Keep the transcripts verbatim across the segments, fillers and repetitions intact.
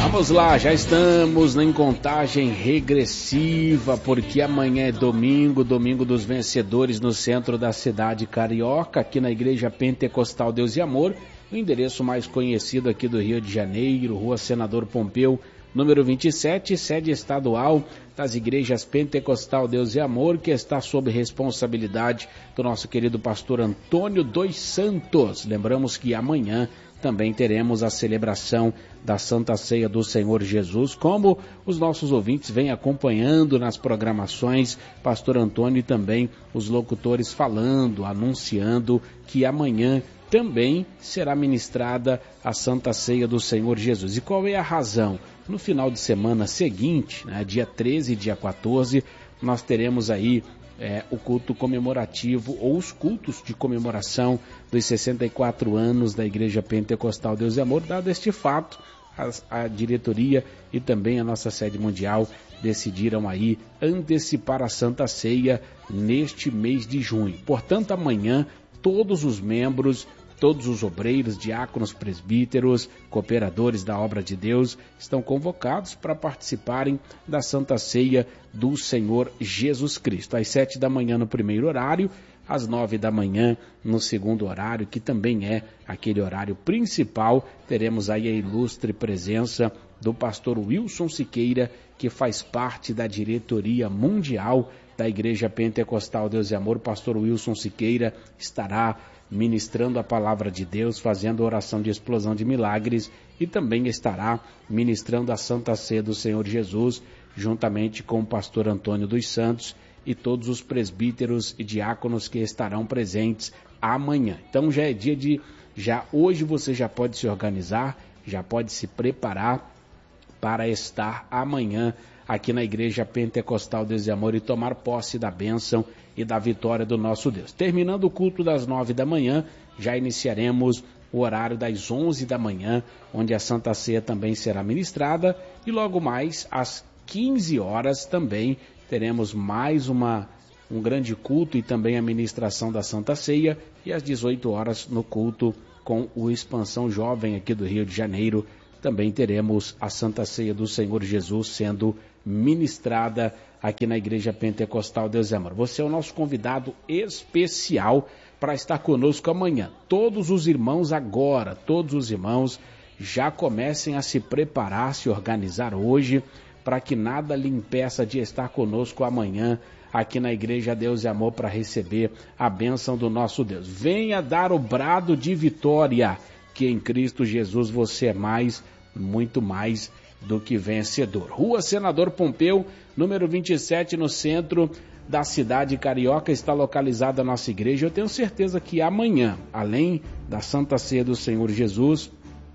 Vamos lá, já estamos em contagem regressiva, porque amanhã é domingo, domingo dos vencedores no centro da cidade carioca, aqui na Igreja Pentecostal Deus e Amor, o endereço mais conhecido aqui do Rio de Janeiro, Rua Senador Pompeu, número vinte e sete, sede estadual das Igrejas Pentecostal Deus e Amor, que está sob responsabilidade do nosso querido pastor Antônio dos Santos. Lembramos que amanhã também teremos a celebração da Santa Ceia do Senhor Jesus, como os nossos ouvintes vêm acompanhando nas programações, pastor Antônio e também os locutores falando, anunciando que amanhã também será ministrada a Santa Ceia do Senhor Jesus. E qual é a razão? No final de semana seguinte, né, dia treze e dia quatorze, nós teremos aí É, o culto comemorativo ou os cultos de comemoração dos sessenta e quatro anos da Igreja Pentecostal Deus e Amor. Dado este fato, a, a diretoria e também a nossa sede mundial decidiram aí antecipar a Santa Ceia neste mês de junho. Portanto, amanhã todos os membros, todos os obreiros, diáconos, presbíteros, cooperadores da obra de Deus estão convocados para participarem da Santa Ceia do Senhor Jesus Cristo. Às sete da manhã no primeiro horário, às nove da manhã no segundo horário, que também é aquele horário principal, teremos aí a ilustre presença do pastor Wilson Siqueira, que faz parte da diretoria mundial da Igreja Pentecostal Deus e Amor. O pastor Wilson Siqueira estará ministrando a palavra de Deus, fazendo oração de explosão de milagres e também estará ministrando a Santa Ceia do Senhor Jesus, juntamente com o pastor Antônio dos Santos e todos os presbíteros e diáconos que estarão presentes amanhã. Então já é dia de, já hoje você já pode se organizar, já pode se preparar para estar amanhã aqui na Igreja Pentecostal Deus e Amor e tomar posse da bênção e da vitória do nosso Deus. Terminando o culto das nove da manhã, já iniciaremos o horário das onze da manhã, onde a Santa Ceia também será ministrada, e logo mais às quinze horas também teremos mais uma, um grande culto e também a ministração da Santa Ceia, e às dezoito horas no culto com o Expansão Jovem aqui do Rio de Janeiro, também teremos a Santa Ceia do Senhor Jesus sendo ministrada aqui na Igreja Pentecostal Deus e Amor. Você é o nosso convidado especial para estar conosco amanhã. Todos os irmãos agora, todos os irmãos já comecem a se preparar, se organizar hoje, para que nada lhe impeça de estar conosco amanhã aqui na Igreja Deus e Amor para receber a bênção do nosso Deus. Venha dar o brado de vitória, que em Cristo Jesus você é mais, muito mais do que vencedor. Rua Senador Pompeu, número vinte e sete, no centro da cidade carioca, está localizada a nossa igreja. Eu tenho certeza que amanhã, além da Santa Ceia do Senhor Jesus,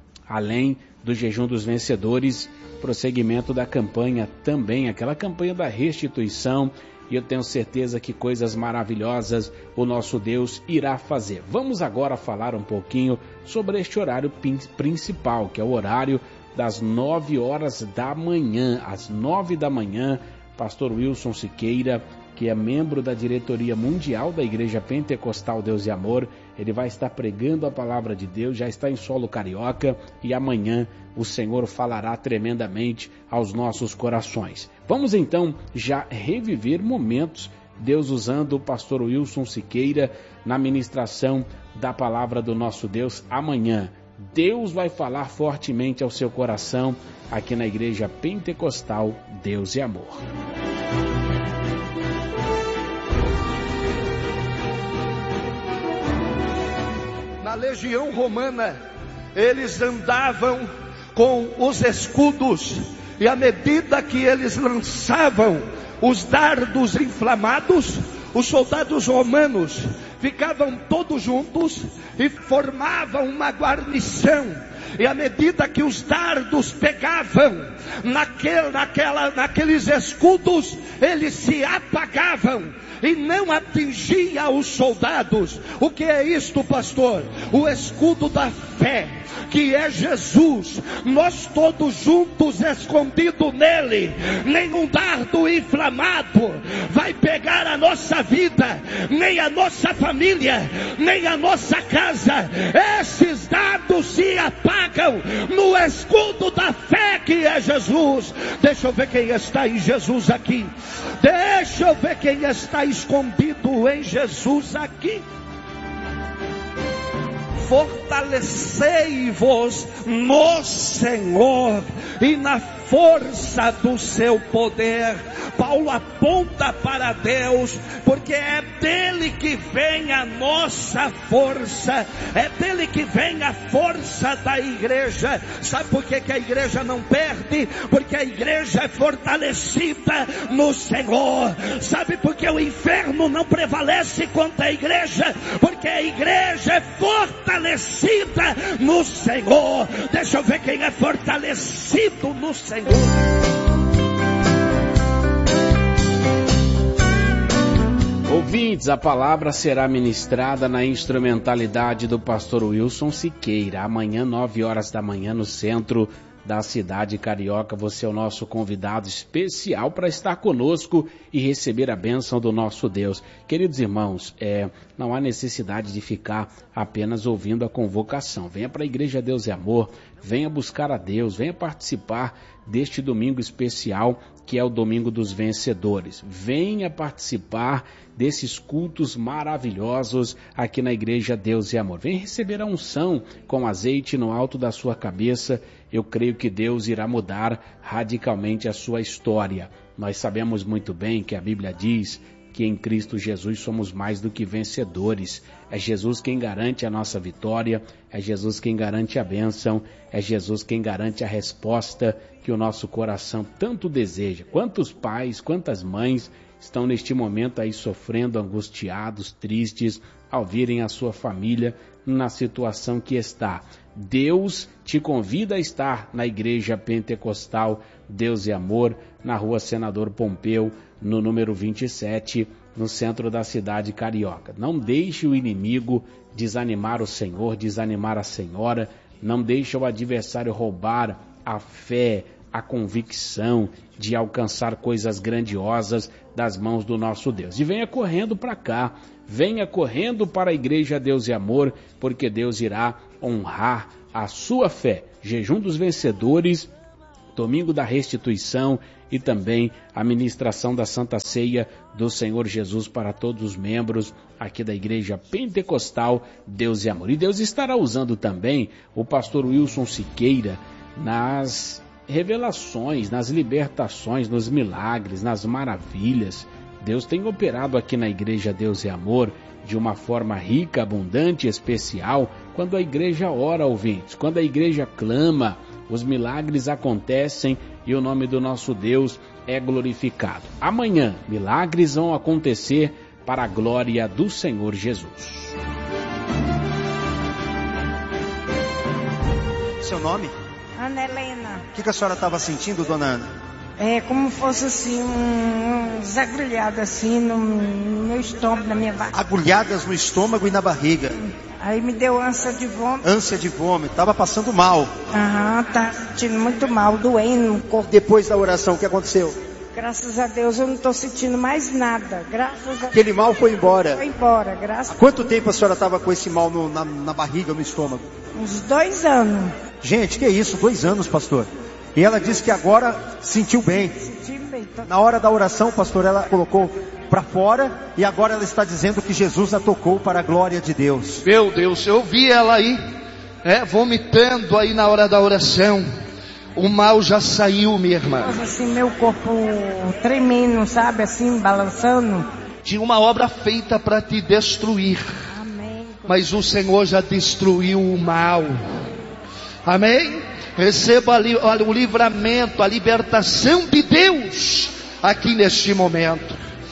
além do jejum dos vencedores, prosseguimento da campanha também, aquela campanha da restituição, e eu tenho certeza que coisas maravilhosas o nosso Deus irá fazer. Vamos agora falar um pouquinho sobre este horário principal, que é o horário das nove horas da manhã. Às nove da manhã, pastor Wilson Siqueira, que é membro da diretoria mundial da Igreja Pentecostal Deus e Amor, ele vai estar pregando a palavra de Deus, já está em solo carioca, e amanhã o Senhor falará tremendamente aos nossos corações. Vamos então já reviver momentos, Deus usando o pastor Wilson Siqueira na ministração da palavra do nosso Deus amanhã. Deus vai falar fortemente ao seu coração aqui na Igreja Pentecostal Deus e Amor. Na legião romana, eles andavam com os escudos, e à medida que eles lançavam os dardos inflamados, os soldados romanos ficavam todos juntos e formavam uma guarnição. E à medida que os dardos pegavam naquele, naquela, naqueles escudos, eles se apagavam e não atingia os soldados. O que é isto, pastor? O escudo da fé, que é Jesus. Nós todos juntos, escondido nele, nenhum dardo inflamado vai pegar a nossa vida, nem a nossa família, nem a nossa casa. Esses dardos se apagam no escudo da fé, que Jesus. Deixa eu ver quem está em Jesus aqui. Deixa eu ver quem está escondido em Jesus aqui. Fortalecei-vos no Senhor e na força do seu poder. Paulo aponta para Deus, porque é dele que vem a nossa força, é dele que vem a força da igreja. Sabe por que que a igreja não perde? Porque a igreja é fortalecida no Senhor. Sabe por que o inferno não prevalece contra a igreja? Porque a igreja é fortalecida no Senhor. Deixa eu ver quem é fortalecido no Senhor. Ouvintes, a palavra será ministrada na instrumentalidade do pastor Wilson Siqueira, amanhã, nove horas da manhã, no centro da cidade carioca. Você é o nosso convidado especial para estar conosco e receber a bênção do nosso Deus. Queridos irmãos, é, não há necessidade de ficar apenas ouvindo a convocação. Venha para a Igreja Deus e Amor, venha buscar a Deus, venha participar deste domingo especial que é o Domingo dos Vencedores. Venha participar desses cultos maravilhosos aqui na Igreja Deus e Amor. Venha receber a unção com azeite no alto da sua cabeça. Eu creio que Deus irá mudar radicalmente a sua história. Nós sabemos muito bem que a Bíblia diz que em Cristo Jesus somos mais do que vencedores. É Jesus quem garante a nossa vitória, é Jesus quem garante a bênção, é Jesus quem garante a resposta que o nosso coração tanto deseja. Quantos pais, quantas mães estão neste momento aí sofrendo, angustiados, tristes, ao virem a sua família na situação que está. Deus te convida a estar na Igreja Pentecostal Deus e Amor, na rua Senador Pompeu, no número vinte e sete, no centro da cidade carioca. Não deixe o inimigo desanimar o Senhor, desanimar a senhora, não deixe o adversário roubar a fé, a convicção de alcançar coisas grandiosas das mãos do nosso Deus. E venha correndo para cá, venha correndo para a Igreja Deus e Amor, porque Deus irá honrar a sua fé. Jejum dos Vencedores, Domingo da Restituição e também a ministração da Santa Ceia do Senhor Jesus para todos os membros aqui da Igreja Pentecostal Deus e Amor. E Deus estará usando também o pastor Wilson Siqueira nas revelações, nas libertações, nos milagres, nas maravilhas. Deus tem operado aqui na Igreja Deus e Amor de uma forma rica, abundante e especial. Quando a igreja ora, ouvintes, quando a igreja clama, os milagres acontecem e o nome do nosso Deus é glorificado. Amanhã, milagres vão acontecer para a glória do Senhor Jesus. Seu nome? Ana Helena. O que, que a senhora estava sentindo, dona Ana? É como fosse assim, um, um desagulhado assim no, no meu estômago, na minha barriga. Agulhadas no estômago e na barriga. Aí me deu ânsia de vômito. Ânsia de vômito, estava passando mal. Aham, tá sentindo muito mal, doendo no corpo. Depois da oração, o que aconteceu? Graças a Deus eu não estou sentindo mais nada. Graças a Aquele mal foi embora. Foi embora, graças a Há quanto tempo a senhora estava com esse mal no, na, na barriga, no estômago? Uns dois anos. Gente, que isso? Dois anos, pastor. E ela disse que agora sentiu bem. Senti bem. Tô... Na hora da oração, pastor, ela colocou para fora e agora ela está dizendo que Jesus a tocou para a glória de Deus. Meu Deus, eu vi ela aí, é, vomitando aí na hora da oração. O mal já saiu, minha irmã. Assim, meu corpo tremendo, sabe, assim, balançando. Tinha uma obra feita para te destruir. Amém. Mas o Senhor já destruiu o mal. Amém? Receba o livramento, a libertação de Deus aqui neste momento.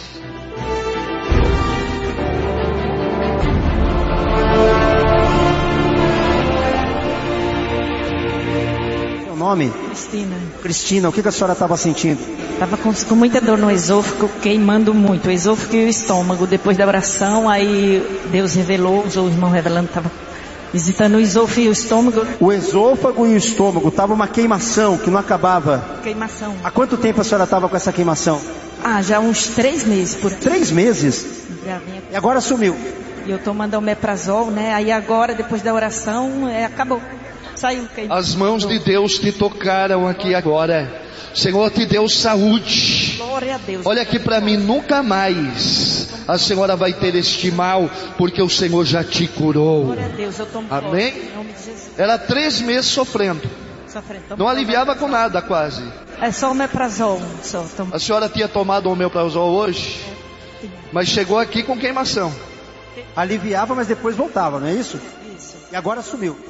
Seu nome? Cristina. Cristina, o que, que a senhora estava sentindo? Estava com, com muita dor no esôfago, queimando muito, o esôfago e o estômago. Depois da oração, aí Deus revelou, os irmãos revelando, estava visitando o esôfago e o estômago. O esôfago e o estômago, estava uma queimação que não acabava. Queimação. Há quanto tempo a senhora estava com essa queimação? Ah, já uns três meses por aí. Três meses? Já vinha... E agora sumiu? E eu tomando omeprazol, né? Aí agora, depois da oração, é, acabou. Saiu queimado. As mãos de Deus te tocaram aqui agora. O Senhor te deu saúde. Glória a Deus. Olha aqui para mim, nunca mais a senhora vai ter este mal, porque o Senhor já te curou. Glória a Deus, eu tomo Amém? Em nome de Jesus. Era três meses sofrendo. Sofrendo. Não aliviava com nada quase. É só o omeprazol. Só. Tomo... A senhora tinha tomado o omeprazol hoje, mas chegou aqui com queimação. Aliviava, mas depois voltava, não é isso? Isso. E agora sumiu.